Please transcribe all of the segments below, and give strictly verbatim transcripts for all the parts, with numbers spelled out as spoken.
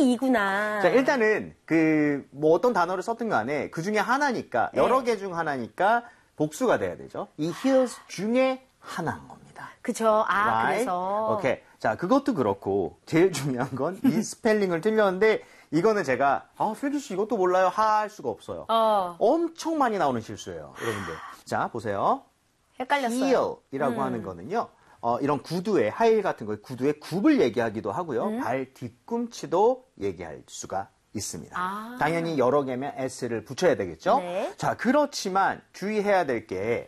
he이구나. 자, 일단은 그 뭐 어떤 단어를 썼든 간에 그 중에 하나니까 여러 네. 개 중 하나니까 복수가 돼야 되죠. 이 heels 중에 하나인 겁니다. 그쵸. 아, Right? 그래서. 오케이. 자, 그것도 그렇고 제일 중요한 건 이 스펠링을 틀렸는데 이거는 제가 아, 슬기 씨 이것도 몰라요 할 수가 없어요. 어. 엄청 많이 나오는 실수예요, 여러분들. 자, 보세요. 헷갈렸어요. heel이라고 음. 하는 거는요. 어, 이런 구두에 하일 같은 거 구두의 굽을 얘기하기도 하고요. 음. 발 뒤꿈치도 얘기할 수가 있습니다. 아. 당연히 여러 개면 s를 붙여야 되겠죠. 네. 자, 그렇지만 주의해야 될 게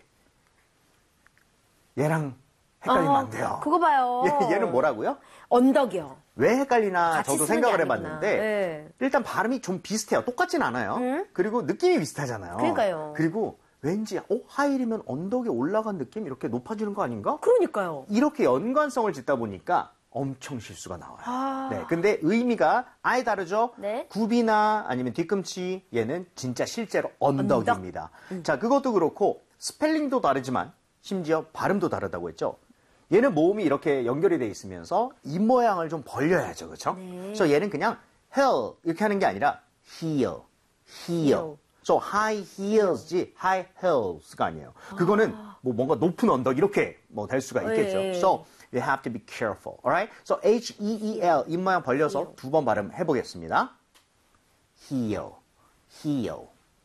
얘랑 헷갈리면 어, 안 돼요. 그거 봐요. 얘, 얘는 뭐라고요? 언덕이요. 왜 헷갈리나 같이 저도 쓰는 게 생각을 아니구나. 해봤는데 네. 일단 발음이 좀 비슷해요. 똑같진 않아요. 음? 그리고 느낌이 비슷하잖아요. 그러니까요. 그리고 왠지 어 하일이면 언덕에 올라간 느낌 이렇게 높아지는 거 아닌가? 그러니까요. 이렇게 연관성을 짓다 보니까 엄청 실수가 나와요. 아. 네, 근데 의미가 아예 다르죠? 네. 굽이나 아니면 뒤꿈치 얘는 진짜 실제로 언덕입니다. 음. 자, 그것도 그렇고 스펠링도 다르지만 심지어 발음도 다르다고 했죠? 얘는 모음이 이렇게 연결이 돼 있으면서 입 모양을 좀 벌려야죠. 그렇죠? 네. 그래서 얘는 그냥 heel 이렇게 하는 게 아니라 heel, heel. heel. So high heels지 high heels가 아니에요. 그거는 뭐 뭔가 높은 언덕 이렇게 뭐 될 수가 있겠죠. 네. So you have to be careful. Alright? So H E E L 입 모양 벌려서 두 번 발음해 보겠습니다. heel, heel.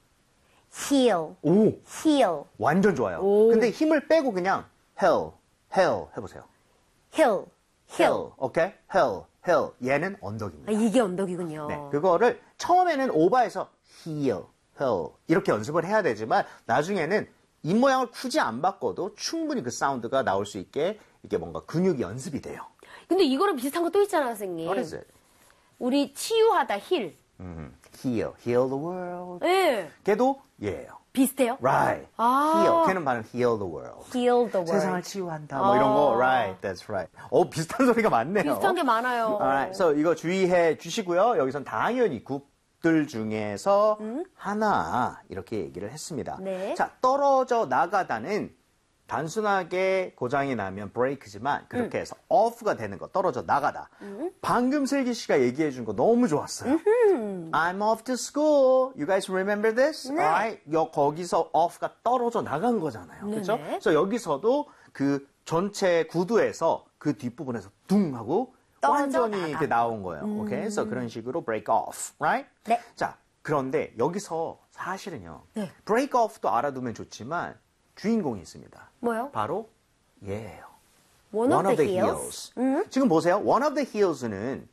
heel. 오, heel. 완전 좋아요. 오. 근데 힘을 빼고 그냥 hell, hell 해보세요. hill. hill. 오케이? hell, hell. 얘는 아, 언덕입니다. 이게 언덕이군요. 네, 그거를 처음에는 오버해서 heel, hell 이렇게 연습을 해야 되지만 나중에는 입 모양을 굳이 안 바꿔도 충분히 그 사운드가 나올 수 있게 이게 뭔가 근육이 연습이 돼요. 근데 이거랑 비슷한 거 또 있잖아요, 선생님. What is it? 우리 치유하다 힐. 음, heal, heal the world. 예. 걔도 얘예요. 비슷해요? Right. 아. heal. 걔는 발음 heal the world. heal the world. 세상을 치유한다. 뭐 이런 거. 아. Right. That's right. 어, 비슷한 소리가 많네요. 비슷한 게 많아요. Alright. So 이거 주의해 주시고요. 여기선 당연히 굽들 중에서 하나 이렇게 얘기를 했습니다. 네. 자, 떨어져 나가다는 단순하게 고장이 나면 break지만 그렇게 해서 off가 되는 거, 떨어져 나가다. 방금 슬기 씨가 얘기해 준 거 너무 좋았어요. I'm off to school. You guys remember this? 네. Alright. 여, 거기서 off가 떨어져 나간 거잖아요. 그렇죠? 네네. 그래서 여기서도 그 전체 구두에서 그 뒷부분에서 둥 하고 떨어져 완전히 나가. 이렇게 나온 거예요. 오케이? 그래서 그런 식으로 break off. Right? 네. 자, 그런데 여기서 사실은요. 네. break off도 알아두면 좋지만 주인공이 있습니다. 뭐요? 바로 얘예요. One of the heels. 음? 지금 보세요. one of the heels는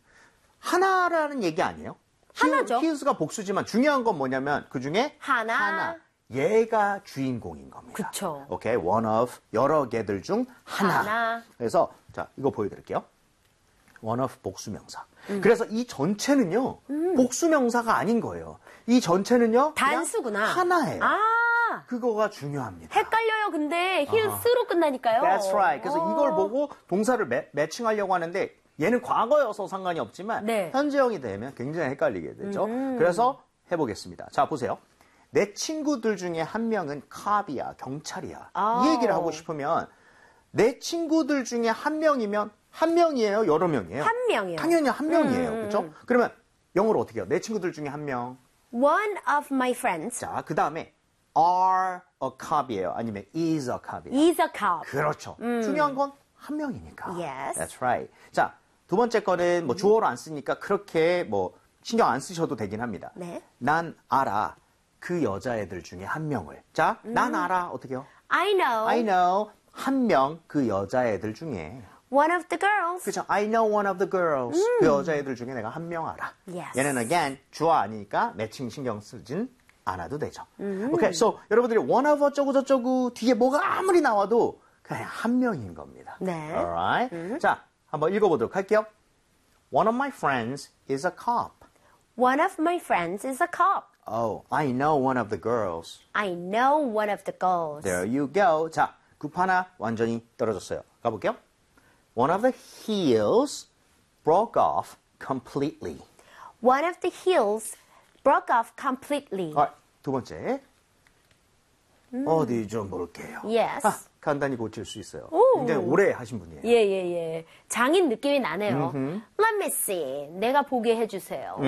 하나라는 얘기 아니에요? 하나죠. heels가 복수지만 중요한 건 뭐냐면 그 중에 하나. 하나. 얘가 주인공인 겁니다. 그쵸. 오케이, one of 여러 개들 중 하나. 하나. 그래서 자 이거 보여드릴게요. one of 복수명사. 음. 그래서 이 전체는요 복수명사가 아닌 거예요. 이 전체는요 그냥 단수구나. 하나예요. 아. 그거가 중요합니다. 헷갈려요, 근데. 힐스로 끝나니까요. That's right. 그래서 어. 이걸 보고 동사를 매, 매칭하려고 하는데 얘는 과거여서 상관이 없지만 네. 현재형이 되면 굉장히 헷갈리게 되죠. 음. 그래서 해보겠습니다. 자, 보세요. 내 친구들 중에 한 명은 캅이야, 경찰이야. 아. 이 얘기를 하고 싶으면 내 친구들 중에 한 명이면 한 명이에요, 여러 명이에요? 한 명이요. 당연히 한 명이에요. 음. 그렇죠? 그러면 영어로 어떻게 해요? 내 친구들 중에 한 명. One of my friends 자, 그 다음에 are a cop이에요? 아니면 is a cop이에요? is a cop. 그렇죠. 중요한 건 한 명이니까. Yes. That's right. 자, 두 번째 거는 뭐 주어로 안 쓰니까 그렇게 뭐 신경 안 쓰셔도 되긴 합니다. 네. 난 알아. 그 여자애들 중에 한 명을. 자, 난 알아. 어떻게요? I know I know. 한 명 그 여자애들 중에. one of the girls. 그렇죠. I know one of the girls. 그 여자애들 중에 내가 한 명 알아. Yes. 얘는 again 주어 아니니까 매칭 신경 쓰진 않아도 되죠. 오케이, so 여러분들이 one of 어쩌고 저쩌고 뒤에 뭐가 아무리 나와도 그냥 한 명인 겁니다. 네. Alright. 자, 한번 읽어보도록 할게요. One of my friends is a cop. One of my friends is a cop. Oh, I know one of the girls. I know one of the girls. There you go. 자, 굽 하나 완전히 떨어졌어요. 가볼게요. One of the heels broke off completely. One of the heels broke off completely. Alright, 두 번째. 어디 좀 볼게요. Yes. 아, 간단히 고칠 수 있어요. 오. 굉장히 오래 하신 분이에요. 예, 예, 예. 장인 느낌이 나네요. Let me see. 내가 보게 해주세요.